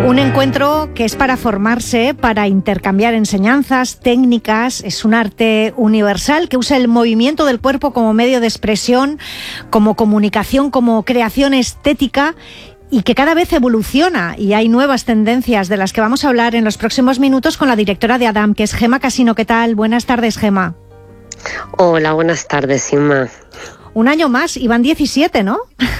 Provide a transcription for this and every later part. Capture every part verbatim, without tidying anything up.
Un encuentro que es para formarse, para intercambiar enseñanzas, técnicas. Es un arte universal que usa el movimiento del cuerpo como medio de expresión, como comunicación, como creación estética, y que cada vez evoluciona, y hay nuevas tendencias de las que vamos a hablar en los próximos minutos con la directora de ADAM, que es Gemma Casino. ¿Qué tal? Buenas tardes, Gemma. Hola, buenas tardes, Inma. Un año más, y van diecisiete, ¿no?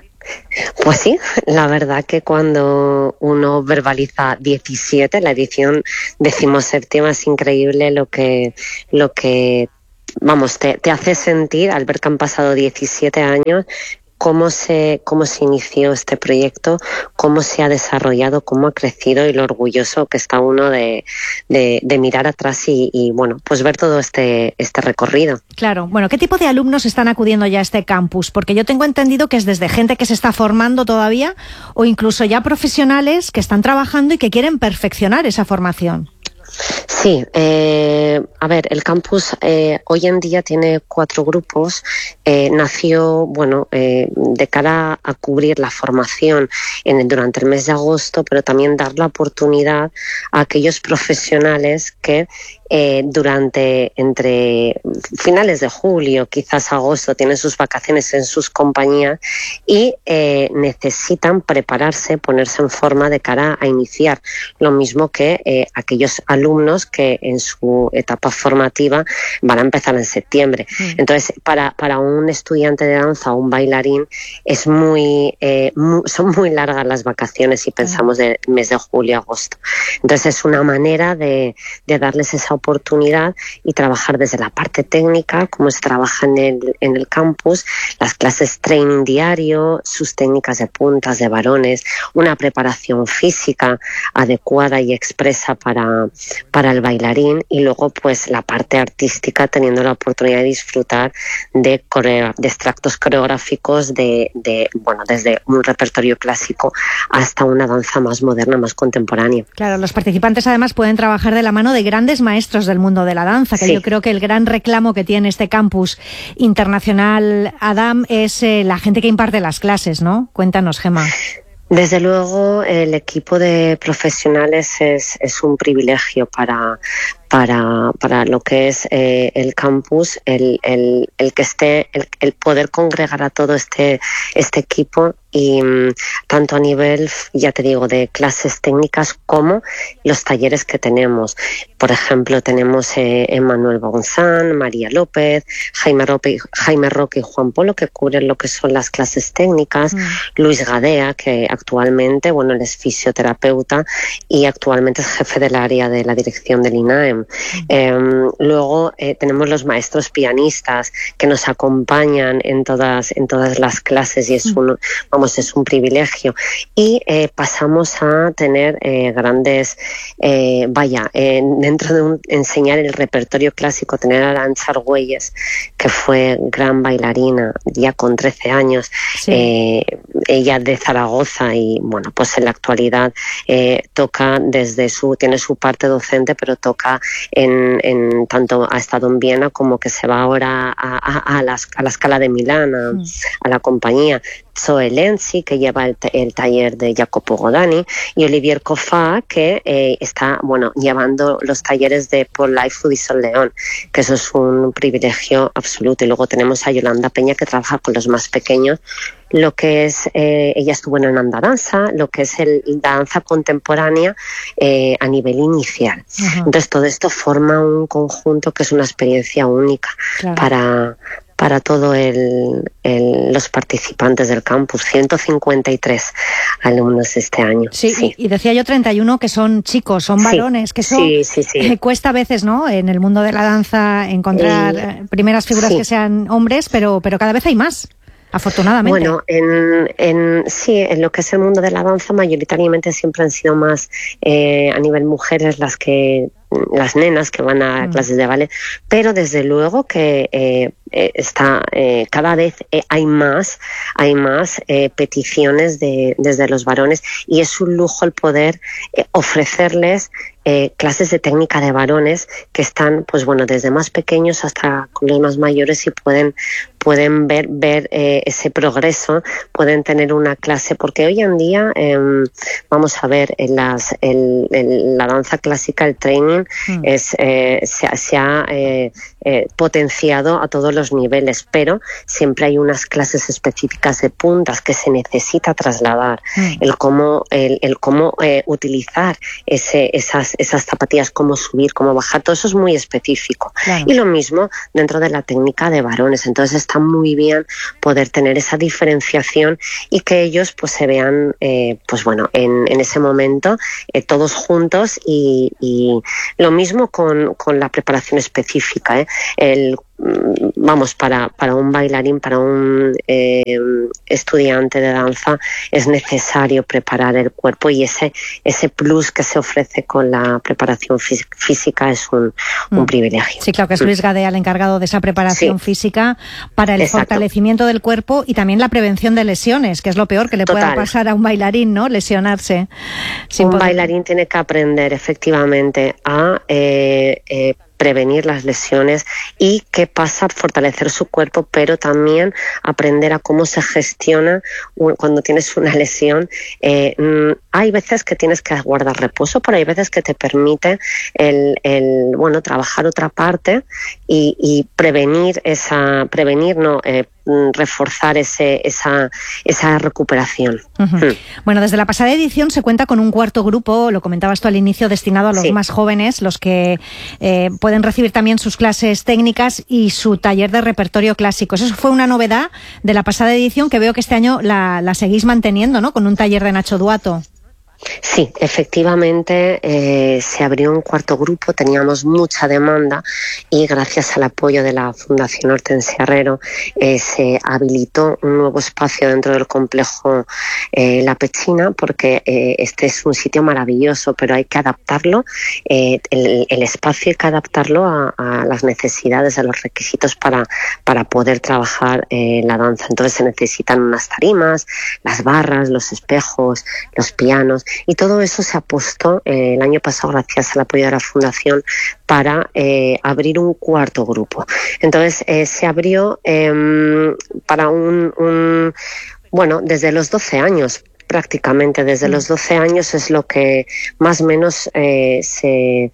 Pues sí, la verdad que cuando uno verbaliza diecisiete, la edición decimoséptima, es increíble lo que, lo que vamos, te, te hace sentir al ver que han pasado diecisiete años, cómo se, cómo se inició este proyecto, cómo se ha desarrollado, cómo ha crecido y lo orgulloso que está uno de, de, de mirar atrás y, y, bueno, pues ver todo este, este recorrido. Claro. Bueno, ¿qué tipo de alumnos están acudiendo ya a este campus? Porque yo tengo entendido que es desde gente que se está formando todavía o incluso ya profesionales que están trabajando y que quieren perfeccionar esa formación. Sí, eh, a ver, el campus eh, hoy en día tiene cuatro grupos. Eh, nació, bueno, eh, de cara a cubrir la formación en el, durante el mes de agosto, pero también dar la oportunidad a aquellos profesionales que eh, durante, entre finales de julio, quizás agosto, tienen sus vacaciones en sus compañías y eh, necesitan prepararse, ponerse en forma de cara a iniciar. Lo mismo que eh, aquellos alumnos que en su etapa formativa van a empezar en septiembre. Mm. Entonces, para, para un estudiante de danza o un bailarín es muy, eh, muy son muy largas las vacaciones si pensamos del mes de julio a agosto. Entonces, es una manera de, de darles esa oportunidad y trabajar desde la parte técnica, como se trabaja en el, en el campus, las clases training diario, sus técnicas de puntas de varones, una preparación física adecuada y expresa para, para el bailarín, y luego pues la parte artística, teniendo la oportunidad de disfrutar de, coreo, de extractos coreográficos de, de, bueno, desde un repertorio clásico hasta una danza más moderna, más contemporánea. Claro, los participantes además pueden trabajar de la mano de grandes maestros del mundo de la danza, que sí. Yo creo que el gran reclamo que tiene este campus internacional ADAM es eh, la gente que imparte las clases, ¿no? Cuéntanos, Gemma. Desde luego, el equipo de profesionales es, es un privilegio para, para, para lo que es eh, el campus, el, el, el que esté, el, el poder congregar a todo este, este equipo, y um, tanto a nivel, ya te digo, de clases técnicas como los talleres que tenemos. Por ejemplo, tenemos eh, Emmanuel Bonzán, María López, Jaime Roque, Jaime Roque y Juan Polo, que cubren lo que son las clases técnicas, mm. Luis Gadea, que actualmente, bueno, él es fisioterapeuta y actualmente es jefe del área de la dirección del INAEM. Mm. Eh, luego eh, tenemos los maestros pianistas que nos acompañan en todas, en todas las clases, y es mm. un, vamos, es un privilegio. Y eh, pasamos a tener eh, grandes, eh, vaya, eh, dentro de un, enseñar el repertorio clásico, tener a Arantxa Argüelles, que fue gran bailarina ya con trece años, sí. eh, ella de Zaragoza, y bueno, pues en la actualidad eh, toca desde su, tiene su parte docente, pero toca en, en tanto ha estado en Viena como que se va ahora a, a, a, la, a la Scala de Milán, a, mm. a la compañía. Zoe Lenzi, que lleva el, el taller de Jacopo Godani, y Olivier Coffat, que eh, está, bueno, llevando los talleres de Paul Lightfoot y Sol León, que eso es un privilegio absoluto. Y luego tenemos a Yolanda Peña, que trabaja con los más pequeños, lo que es, eh, ella estuvo en el Andadanza, lo que es el danza contemporánea eh, a nivel inicial. Uh-huh. Entonces todo esto forma un conjunto que es una experiencia única, claro, para... para todos los participantes del campus. ciento cincuenta y tres alumnos este año. Sí, sí. Y, y decía yo treinta y uno que son chicos, son varones, sí, que eso sí, sí, sí. Eh, cuesta a veces, ¿no?, en el mundo de la danza encontrar eh, primeras figuras sí. que sean hombres, pero, pero cada vez hay más. Afortunadamente. Bueno, en, en sí, en lo que es el mundo de la danza, mayoritariamente siempre han sido más eh, a nivel mujeres las que las nenas que van a clases de ballet, pero desde luego que eh, eh, está eh, cada vez eh, hay más hay más eh, peticiones de, desde los varones, y es un lujo el poder eh, ofrecerles eh, clases de técnica de varones que están, pues bueno, desde más pequeños hasta los más mayores, y pueden pueden ver ver eh, ese progreso, pueden tener una clase, porque hoy en día eh, vamos a ver en las el, el, la danza clásica, el training mm. es eh, se, se ha eh, eh, potenciado a todos los niveles, pero siempre hay unas clases específicas de puntas que se necesita trasladar, mm. el cómo el, el cómo eh, utilizar ese esas esas zapatillas, cómo subir, cómo bajar, todo eso es muy específico. Claro. Y lo mismo dentro de la técnica de varones. Entonces está muy bien poder tener esa diferenciación y que ellos pues se vean eh, pues bueno en, en ese momento eh, todos juntos, y, y lo mismo con, con la preparación específica, ¿eh? El vamos, para, para un bailarín, para un eh, estudiante de danza, es necesario preparar el cuerpo, y ese ese plus que se ofrece con la preparación fí- física es un, un mm. privilegio. Sí, claro, que es Luis Gadea el encargado de esa preparación sí. física para el Exacto. fortalecimiento del cuerpo y también la prevención de lesiones, que es lo peor que le Total. pueda pasar a un bailarín, ¿no? Lesionarse. Un poder... bailarín tiene que aprender efectivamente a eh, eh, prevenir las lesiones, y qué pasa, fortalecer su cuerpo, pero también aprender a cómo se gestiona un, cuando tienes una lesión. Eh, hay veces que tienes que guardar reposo, pero hay veces que te permite el, el bueno, trabajar otra parte y, y prevenir esa, prevenir, no, eh, reforzar ese, esa, esa recuperación. Uh-huh. Hmm. Bueno, desde la pasada edición se cuenta con un cuarto grupo, lo comentabas tú al inicio, destinado a los sí. más jóvenes, los que eh, pueden recibir también sus clases técnicas y su taller de repertorio clásico. Eso fue una novedad de la pasada edición, que veo que este año la, la seguís manteniendo, ¿no? Con un taller de Nacho Duato. Sí, efectivamente eh, se abrió un cuarto grupo, teníamos mucha demanda, y gracias al apoyo de la Fundación Hortensia Herrero eh, se habilitó un nuevo espacio dentro del complejo eh, La Pechina, porque eh, este es un sitio maravilloso, pero hay que adaptarlo, eh, el, el espacio hay que adaptarlo a, a las necesidades, a los requisitos para, para poder trabajar eh, la danza. Entonces se necesitan unas tarimas, las barras, los espejos, los pianos, y todo eso se apostó eh, el año pasado, gracias al apoyo de la Fundación, para eh, abrir un cuarto grupo. Entonces eh, se abrió eh, para un, un, bueno, desde los doce años, prácticamente desde mm. los doce años es lo que más o menos eh, se...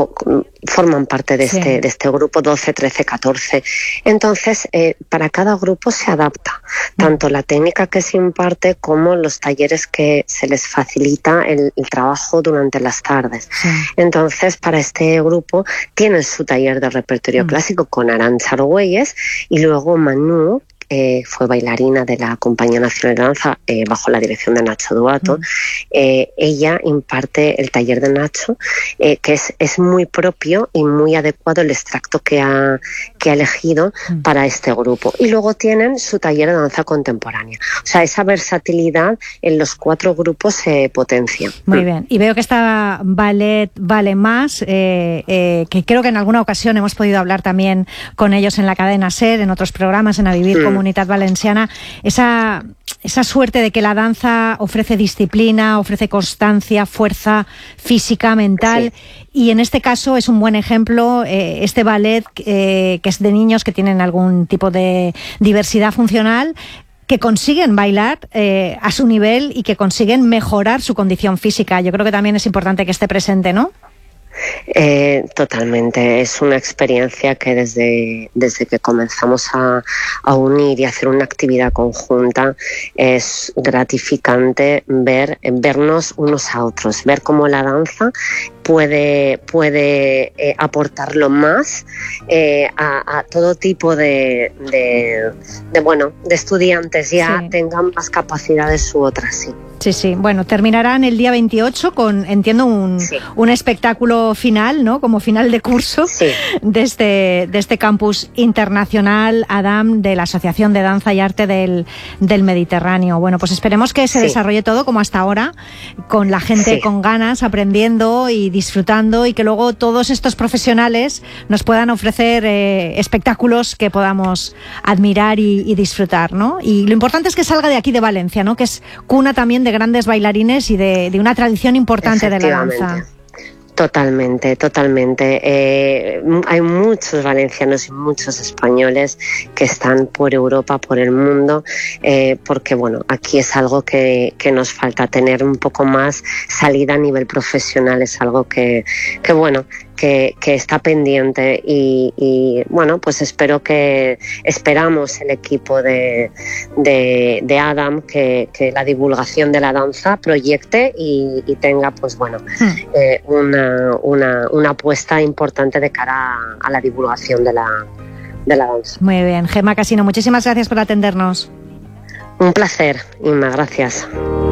forman parte de este, sí. de este grupo, doce, trece, catorce. Entonces, eh, para cada grupo se adapta tanto la técnica que se imparte como los talleres que se les facilita el, el trabajo durante las tardes. Sí. Entonces, para este grupo tienen su taller de repertorio mm. clásico con Arantxa Argüelles, y luego Manu, Eh, fue bailarina de la Compañía Nacional de Danza eh, bajo la dirección de Nacho Duato. Mm. Eh, ella imparte el taller de Nacho, eh, que es, es muy propio y muy adecuado el extracto que ha, que ha elegido mm. para este grupo. Y luego tienen su taller de danza contemporánea. O sea, esa versatilidad en los cuatro grupos se potencia. Muy mm. bien. Y veo que está Ballet Vale Más, eh, eh, que creo que en alguna ocasión hemos podido hablar también con ellos en la cadena SER, en otros programas, en A Vivir mm. como Comunitat Valenciana, esa, esa suerte de que la danza ofrece disciplina, ofrece constancia, fuerza física, mental, sí. y en este caso es un buen ejemplo eh, este ballet eh, que es de niños que tienen algún tipo de diversidad funcional, que consiguen bailar eh, a su nivel y que consiguen mejorar su condición física. Yo creo que también es importante que esté presente, ¿no? Eh, totalmente, es una experiencia que desde, desde que comenzamos a, a unir y hacer una actividad conjunta es gratificante ver, vernos unos a otros, ver cómo la danza puede, puede eh, aportar lo más eh, a, a todo tipo de, de, de, bueno, de estudiantes, ya sí. tengan más capacidades u otras, sí. Sí, sí. Bueno, terminarán el día veintiocho con, entiendo, un, sí. un espectáculo final, ¿no? Como final de curso sí. de, este, de este campus internacional Adam de la Asociación de Danza y Arte del, del Mediterráneo. Bueno, pues esperemos que se sí. desarrolle todo como hasta ahora, con la gente sí. con ganas, aprendiendo y disfrutando, y que luego todos estos profesionales nos puedan ofrecer eh, espectáculos que podamos admirar y, y disfrutar, ¿no? Y lo importante es que salga de aquí, de Valencia, ¿no? Que es cuna también de grandes bailarines y de, de una tradición importante de la danza. Totalmente, totalmente. Eh, hay muchos valencianos y muchos españoles que están por Europa, por el mundo, eh, porque bueno, aquí es algo que, que nos falta, tener un poco más salida a nivel profesional, es algo que, que bueno, que, que está pendiente y, y bueno, pues espero que, esperamos el equipo de, de, de Adam que, que la divulgación de la danza proyecte y, y tenga pues bueno, hmm. eh, una, una, una apuesta importante de cara a, a la divulgación de la, de la danza. Muy bien, Gemma Casino, muchísimas gracias por atendernos. Un placer, Inma, gracias.